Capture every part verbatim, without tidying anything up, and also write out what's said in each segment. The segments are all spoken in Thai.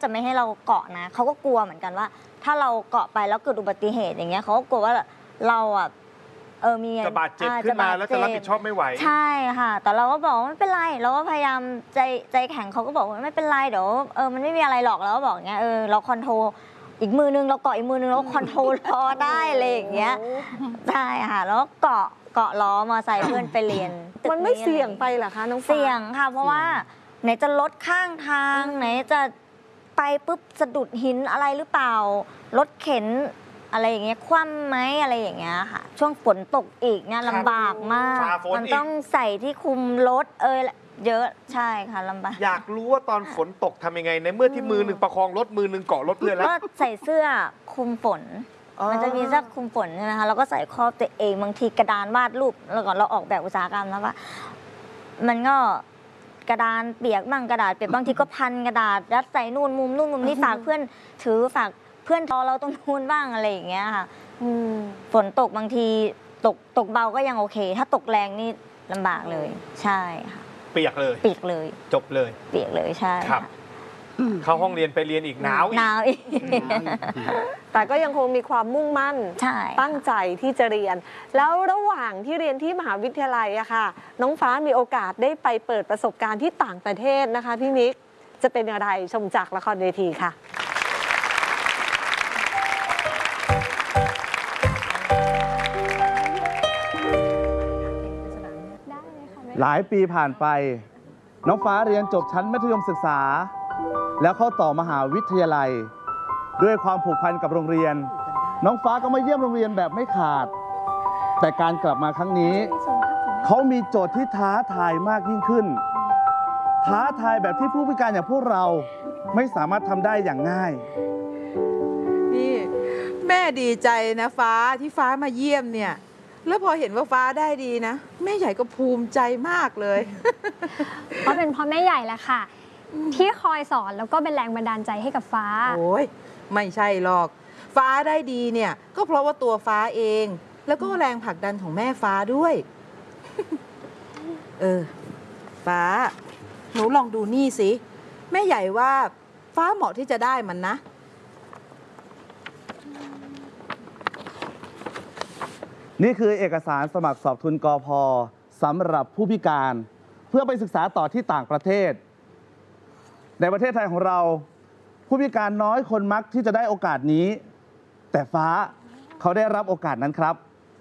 จะไม่ให้เราเกาะนะเขาก็กลัวเหมือนกันว่าถ้าเราเกาะไปแล้วเกิดอุบัติเหตุอย่างเงี้ยเขาก็กลัวว่าเราอ่ะเออมีจะบาดเจ็บขึ้นมาแล้วจะรับผิดชอบไม่ไหวใช่ค่ะแต่เราก็บอกไม่เป็นไรเราก็พยายามใจใจแข็งเขาก็บอกว่าไม่เป็นไรเดี๋ยวเออมันไม่มีอะไรหรอกแล้วก็บอกเงี้ยเออเราคอนโทรลอีกมือนึงเราเกาะอีกมือนึงเราคอนโทรลล้อได้อะไรอย่างเงี้ยใช่ค่ะแล้วเกาะเกาะล้อมอไซค์เพื่อนไปเรียนมันไม่เสี่ยงไปเหรอคะน้องฟ้าเสี่ยงค่ะเพราะว่าไหนจะรถข้างทางไหนจะไปปุ๊บสะดุดหินอะไรหรือเปล่ารถเข็นอะไรอย่างเงี้ยคว่ำไหมอะไรอย่างเงี้ยค่ะช่วงฝนตกอีกเนี่ยลำบากมากมันต้องใส่ที่คุมรถเออเยอะใช่ค่ะลำบากอยากรู้ว่าตอนฝนตกทำยังไงในเมื่อที่มือหนึ่งประคองรถมือหนึ่งเกาะรถเพื่อนแล้วก็ใส่เสื้อคุมฝนมันจะมีเสื้อคุมฝนใช่ไหมคะเราก็ใส่ครอบตัวเองบางทีกระดานวาดรูปแล้วก่อนเราออกแบบอุตสาหกรรมแล้วว่ามันก็กระดานเปียกบ้างกระดาษเปียกบางทีก็พันกระดาษยัดใส่นู่นมุมนู่นมุมนี้ฝากเพื่อนถือฝากเพื่อนรอเราตรงนู้นบ้างอะไรอย่างเงี้ยค่ะฝนตกบางทีตกตกเบาก็ยังโอเคถ้าตกแรงนี่ลำบากเลยใช่ค่ะเปียกเลยเปียกเลยจบเลยเปียกเลยใช่ครับเข้าห้องเรียนไปเรียนอีกหนาวอีกหนาวอีกแต่ก็ยังคงมีความมุ่งมั่นตั้งใจที่จะเรียนแล้วระหว่างที่เรียนที่มหาวิทยาลัยอะค่ะน้องฟ้ามีโอกาสได้ไปเปิดประสบการณ์ที่ต่างประเทศนะคะพี่มิกจะเป็นอะไรชมจากละครเวทีค่ะหลายปีผ่านไปน้องฟ้าเรียนจบชั้นมัธยมศึกษาแล้วเข้าต่อมหาวิทยาลัยด้วยความผูกพันกับโรงเรียนน้องฟ้าก็มาเยี่ยมโรงเรียนแบบไม่ขาดแต่การกลับมาครั้งนี้เขามีโจทย์ที่ท้าทายมากยิ่งขึ้นท้าทายแบบที่ผู้พิการอย่างพวกเราไม่สามารถทำได้อย่างง่ายนี่แม่ดีใจนะฟ้าที่ฟ้ามาเยี่ยมเนี่ยแล้วพอเห็นว่าฟ้าได้ดีนะแม่ใหญ่ก็ภูมิใจมากเลยเพราะเป็นเพราะแม่ใหญ่แหละค่ะที่คอยสอนแล้วก็เป็นแรงบันดาลใจให้กับฟ้าโอ้ยไม่ใช่หรอกฟ้าได้ดีเนี่ยก็เพราะว่าตัวฟ้าเองแล้วก็แรงผลักดันของแม่ฟ้าด้วยเออฟ้าหนูลองดูนี่สิแม่ใหญ่ว่าฟ้าเหมาะที่จะได้มันนะนี่คือเอกสารสมัครสอบทุนกพ.สำหรับผู้พิการเพื่อไปศึกษาต่อที่ต่างประเทศในประเทศไทยของเราผู้พิการน้อยคนมักที่จะได้โอกาสนี้แต่ฟ้าเขาได้รับโอกาสนั้นครับ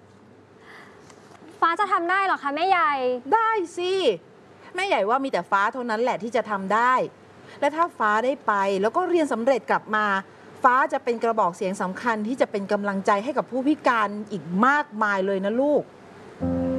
ฟ้าจะทำได้หรอคะแม่ใหญ่ได้สิแม่ใหญ่ว่ามีแต่ฟ้าเท่านั้นแหละที่จะทำได้และถ้าฟ้าได้ไปแล้วก็เรียนสำเร็จกลับมาฟ้าจะเป็นกระบอกเสียงสำคัญที่จะเป็นกำลังใจให้กับผู้พิการอีกมากมายเลยนะลูก